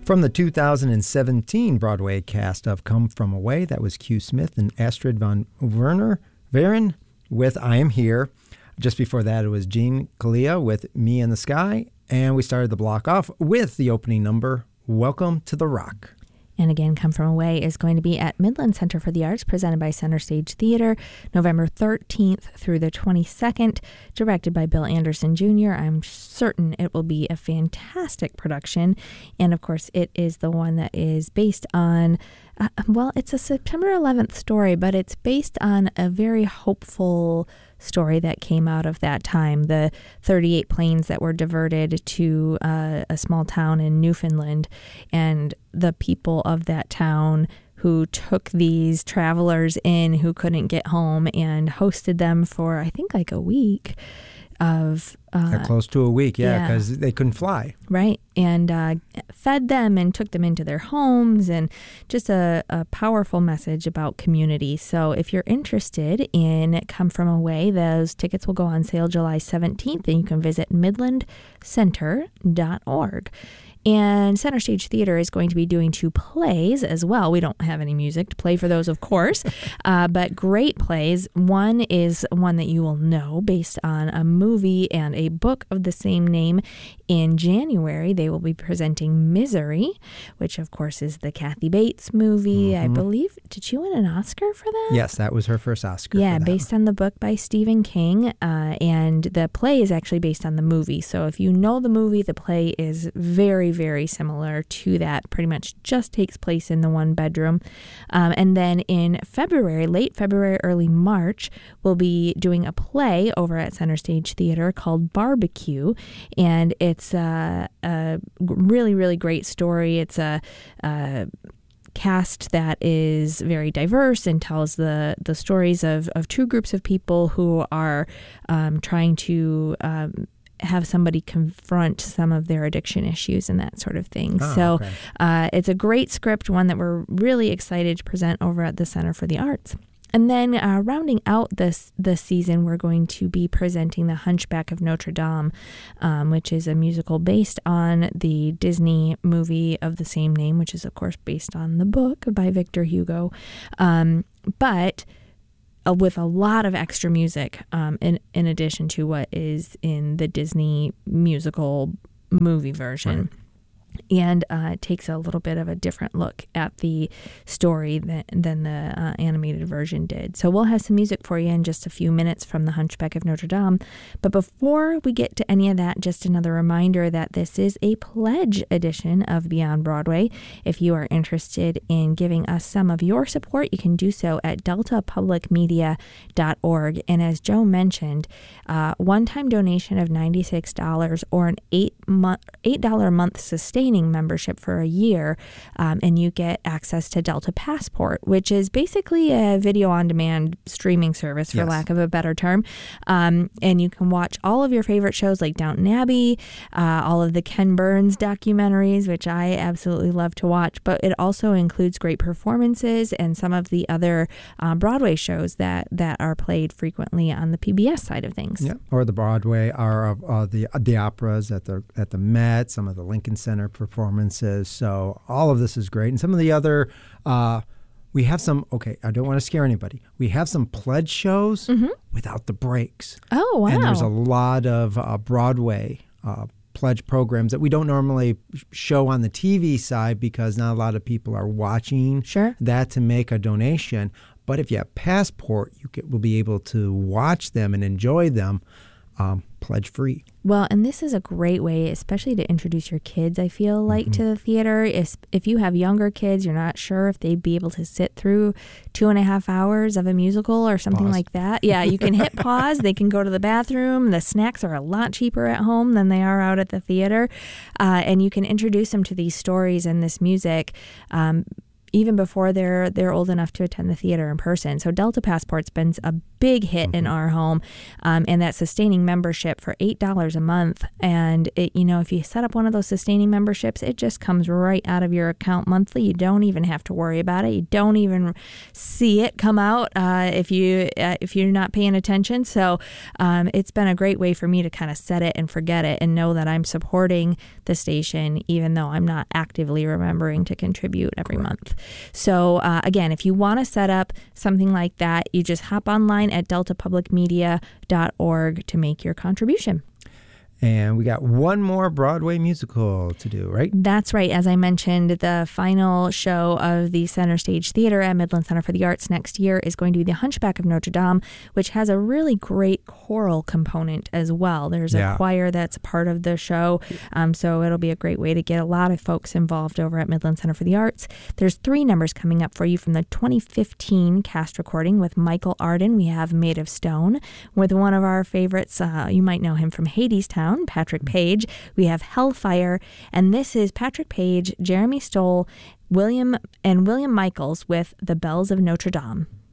From the 2017 Broadway cast of Come From Away, that was Q Smith and Astrid von Varen with I Am Here. Just before that, it was Gene Kalia with Me in the Sky. And we started the block off with the opening number, Welcome to the Rock. And again, Come From Away is going to be at Midland Center for the Arts, presented by Center Stage Theater, November 13th through the 22nd, directed by Bill Anderson Jr. I'm certain it will be a fantastic production. And of course, it is the one that is based on, it's a September 11th story, but it's based on a very hopeful story that came out of that time. The 38 planes that were diverted to a small town in Newfoundland, and the people of that town who took these travelers in who couldn't get home and hosted them for, I think, like a week of... close to a week, because they couldn't fly. Right, and fed them and took them into their homes, and just a powerful message about community. So if you're interested in Come From Away, those tickets will go on sale July 17th, and you can visit midlandcenter.org. And Center Stage Theater is going to be doing 2 plays as well. We don't have any music to play for those, of course, but great plays. One is one that you will know, based on a movie and a book of the same name. In January, they will be presenting Misery, which, of course, is the Kathy Bates movie. Mm-hmm. I believe, did she win an Oscar for that? Yes, that was her first Oscar. Yeah, based on the book by Stephen King, and the play is actually based on the movie. So if you know the movie, the play is very, very similar to that. Pretty much just takes place in the one bedroom. And then in February, late February, early March, we'll be doing a play over at Center Stage Theater called Barbecue, and it's a really, really great story. It's a cast that is very diverse and tells the stories of 2 groups of people who are trying to have somebody confront some of their addiction issues and that sort of thing. Okay. It's a great script, one that we're really excited to present over at the Center for the Arts. And then rounding out this season, we're going to be presenting The Hunchback of Notre Dame, which is a musical based on the Disney movie of the same name, which is, of course, based on the book by Victor Hugo. But with a lot of extra music in addition to what is in the Disney musical movie version. Right. And it takes a little bit of a different look at the story than the animated version did. So we'll have some music for you in just a few minutes from The Hunchback of Notre Dame. But before we get to any of that, just another reminder that this is a pledge edition of Beyond Broadway. If you are interested in giving us some of your support, you can do so at deltapublicmedia.org. And as Joe mentioned, one-time donation of $96 or an $8 a month sustaining membership for a year, and you get access to Delta Passport, which is basically a video-on-demand streaming service, for lack of a better term. And you can watch all of your favorite shows like Downton Abbey, all of the Ken Burns documentaries, which I absolutely love to watch, but it also includes great performances and some of the other Broadway shows that are played frequently on the PBS side of things. Yeah, or the Broadway, or the operas at the Met, some of the Lincoln Center performances. So all of this is great. And some of the other, we have some, I don't want to scare anybody. We have some pledge shows without the breaks. Oh, wow. And there's a lot of Broadway pledge programs that we don't normally show on the TV side because not a lot of people are watching that to make a donation. But if you have Passport, will be able to watch them and enjoy them pledge free. Well, and this is a great way, especially to introduce your kids, I feel like, to the theater. If you have younger kids, you're not sure if they'd be able to sit through 2.5 hours of a musical or something like that. Yeah, you can hit pause. They can go to the bathroom. The snacks are a lot cheaper at home than they are out at the theater. And you can introduce them to these stories and this music even before they're old enough to attend the theater in person. So Delta Passport's been a big hit in our home, and that sustaining membership for $8 a month. And if you set up one of those sustaining memberships, it just comes right out of your account monthly. You don't even have to worry about it. You don't even see it come out if you're not paying attention. So it's been a great way for me to kind of set it and forget it and know that I'm supporting the station, even though I'm not actively remembering to contribute every month. So again, if you want to set up something like that, you just hop online at deltapublicmedia.org to make your contribution. And we got one more Broadway musical to do, right? That's right. As I mentioned, the final show of the Center Stage Theater at Midland Center for the Arts next year is going to be The Hunchback of Notre Dame, which has a really great choral component as well. There's a choir that's part of the show, so it'll be a great way to get a lot of folks involved over at Midland Center for the Arts. There's 3 numbers coming up for you from the 2015 cast recording with Michael Arden. We have Made of Stone with one of our favorites. You might know him from Hadestown, Patrick Page. We have Hellfire, and this is Patrick Page, Jeremy Stoll, William Michaels with The Bells of Notre Dame.